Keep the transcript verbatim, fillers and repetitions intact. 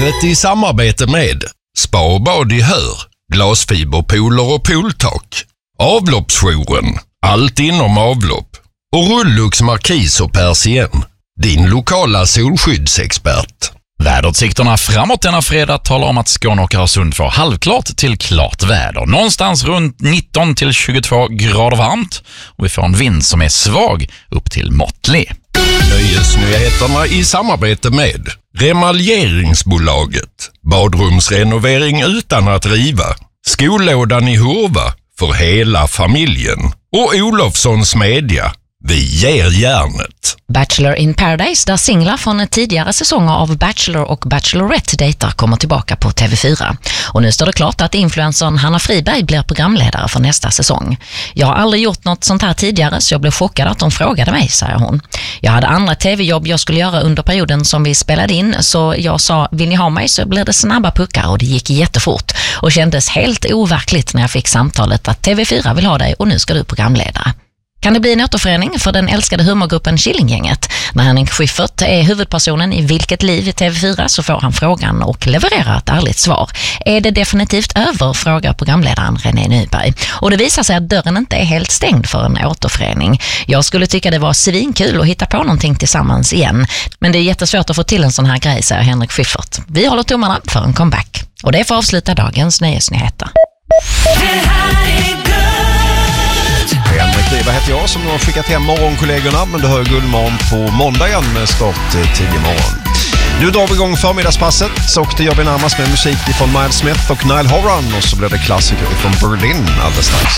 Livet i samarbete med Spa och bad i Hör, glasfiberpooler och pooltak, Avloppsjouren, allt inom avlopp och Rullux Markis och Persien, din lokala solskyddsexpert. Väderutsikterna framåt denna fredag talar om att Skåne och Öresund får halvklart till klart väder. Någonstans runt nitton till tjugotvå grader varmt och vi får en vind som är svag upp till måttlig. Nöjesnyheterna i samarbete med Remaljeringsbolaget, badrumsrenovering utan att riva, Skollådan i Hurva för hela familjen och Olofssons Media. Vi ger järnet. Bachelor in Paradise, där singlar från tidigare säsonger av Bachelor och Bachelorette dejtar kommer tillbaka på T V fyra. Och nu står det klart att influencern Hanna Friberg blir programledare för nästa säsong. Jag har aldrig gjort något sånt här tidigare så jag blev chockad att de frågade mig, säger hon. Jag hade andra tv-jobb jag skulle göra under perioden som vi spelade in, så jag sa, vill ni ha mig så blir det snabba puckar, och det gick jättefort och kändes helt overkligt när jag fick samtalet att T V fyra vill ha dig och nu ska du programledare. Kan det bli en återförening för den älskade humorgruppen Killinggänget? När Henrik Schyffert är huvudpersonen i Vilket liv i T V fyra så får han frågan och levererar ett ärligt svar. Är det definitivt över, frågar programledaren René Nyberg. Och det visar sig att dörren inte är helt stängd för en återförening. Jag skulle tycka det var svinkul att hitta på någonting tillsammans igen. Men det är jättesvårt att få till en sån här grej, säger Henrik Schyffert. Vi håller tummarna för en comeback. Och det får avsluta dagens nöjesnyheter. Henrik Riva heter jag som har skickat hem morgonkollegorna, men du hör Guldmorgon på måndag igen med start tio morgon. Nu drar vi igång förmiddagspasset, så det gör vi närmast med musik från Miles Smith och Niall Horan, och så blir det klassiker från Berlin alldeles strax.